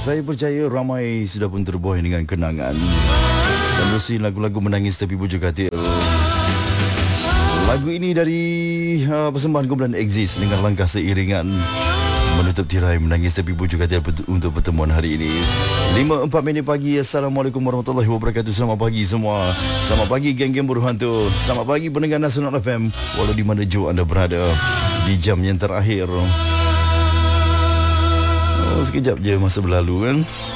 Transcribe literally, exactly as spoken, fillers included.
Saya percaya ramai sudah pun terbuai dengan kenangan dan mesti lagu-lagu menangis tepi bujur katil. Lagu ini dari uh, persembahan kumpulan Exist dengan langkah seiringan menutup tirai menangis tepi bujur katil untuk pertemuan hari ini. lima empat minit pagi. Assalamualaikum warahmatullahi wabarakatuh. Selamat pagi semua. Selamat pagi geng-geng buruh hantu. Selamat pagi pendengar Nasional F M walau di mana jua anda berada di jam yang terakhir. Oh, sekejap je masa berlalu kan.